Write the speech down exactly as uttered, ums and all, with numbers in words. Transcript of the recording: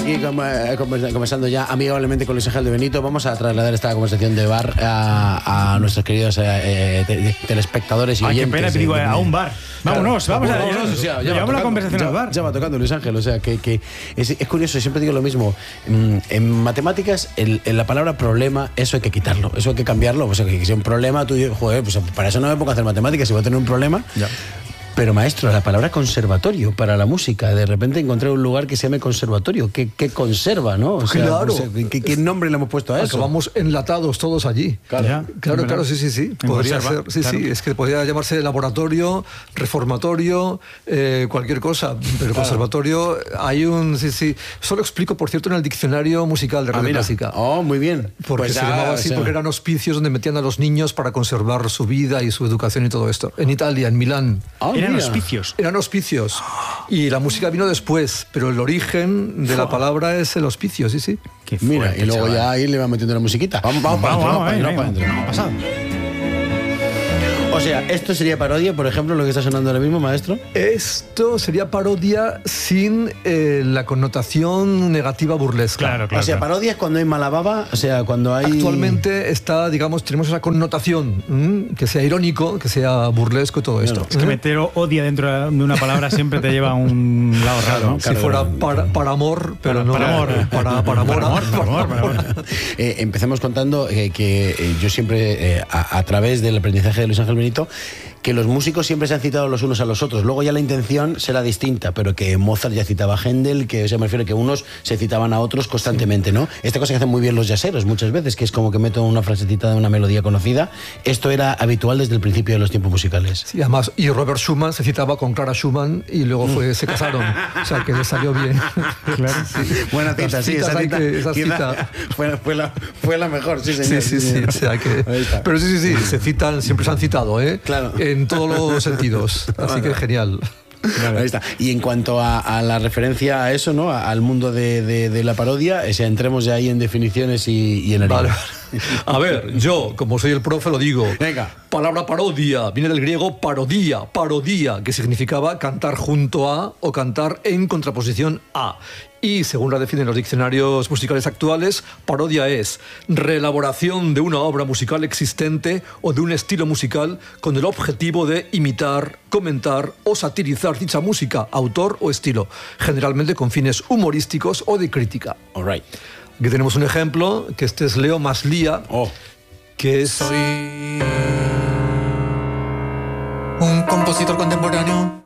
aquí conversando ya amigablemente con Luis Ángel de Benito. Vamos a trasladar esta conversación de bar a, a nuestros queridos eh, te, telespectadores y Ay, oyentes. qué pena, te digo, a un bar. Vámonos, claro, vamos a vámonos, o sea, llevamos la conversación ya, al bar. Ya va tocando Luis Ángel, o sea, que, que es, es curioso, siempre digo lo mismo. En matemáticas, el, en la palabra problema, eso hay que quitarlo, eso hay que cambiarlo. O sea, que si un problema, tú dices, joder, pues para eso no me pongo a hacer matemáticas, si voy a tener un problema. Ya. Pero maestro, la palabra conservatorio para la música, de repente encontré un lugar que se llame conservatorio, que, que conserva, ¿no? O sea, claro. O sea, ¿qué, ¿Qué nombre le hemos puesto a eso? Acabamos enlatados todos allí. Claro, ya, claro, claro, sí, sí, sí. Podría ser, sí, claro. sí, es que podría llamarse laboratorio, reformatorio, eh, cualquier cosa, pero claro. Conservatorio, hay un, sí, sí. Solo explico, por cierto, en el diccionario musical de Radio ah, Clásica. Oh, muy bien. Porque pues se ya, llamaba así, o sea... porque eran hospicios donde metían a los niños para conservar su vida y su educación y todo esto. En Italia, en Milán. Oh, eran hospicios. Eran hospicios. Y la música vino después, pero el origen de la palabra es el hospicio, sí, sí. Qué fuerte, mira, y luego chaval. Ya ahí le va metiendo la musiquita. Vamos, vamos, vamos, vamos, vamos, vamos, vamos, vamos, vamos, vamos. O sea, ¿esto sería parodia, por ejemplo, lo que está sonando ahora mismo, maestro? Esto sería parodia sin eh, la connotación negativa burlesca. Claro, claro. O sea, parodia es cuando hay mala baba, o sea, cuando hay... Actualmente está, digamos, tenemos esa connotación, ¿m? Que sea irónico, que sea burlesco y todo esto. No, es que meter odia dentro de una palabra siempre te lleva a un lado raro, ¿no? Si claro, fuera para, para amor, pero para, no... Para amor. Para, para amor. Para amor, para amor, para amor. Eh, empecemos contando eh, que eh, yo siempre, eh, a, a través del aprendizaje de Luis Ángel Benito, que los músicos siempre se han citado los unos a los otros. Luego ya la intención será distinta, pero que Mozart ya citaba a Händel, que o sea, me refiero a que unos se citaban a otros constantemente, ¿no? Esta cosa que hacen muy bien los jazzeros muchas veces, que es como que meto una frasecita de una melodía conocida. Esto era habitual desde el principio de los tiempos musicales. Sí, además, y Robert Schumann se citaba con Clara Schumann y luego fue, se casaron. O sea, que le salió bien. Claro. Sí. Buena cita, sí, esa cita, que, esa cita. Fue, fue, la, fue la mejor, sí, señor. Sí, sí, sí. sí. O sea, que, pero sí, sí, sí, se citan, siempre se han citado, ¿eh? Claro. En todos los sentidos. Así que genial. Claro. Ahí está. Y en cuanto a, a la referencia a eso, ¿no? A, al mundo de, de, de la parodia, o sea, entremos ya ahí en definiciones y, y en el vale. A ver, yo, como soy el profe, lo digo. Venga. Palabra parodia viene del griego parodía, parodía, que significaba cantar junto a o cantar en contraposición a. Y, según la definen los diccionarios musicales actuales, parodia es reelaboración de una obra musical existente o de un estilo musical con el objetivo de imitar, comentar o satirizar dicha música, autor o estilo, generalmente con fines humorísticos o de crítica. All right. Aquí tenemos un ejemplo, que este es Leo Maslia, oh. que es... Soy un compositor contemporáneo.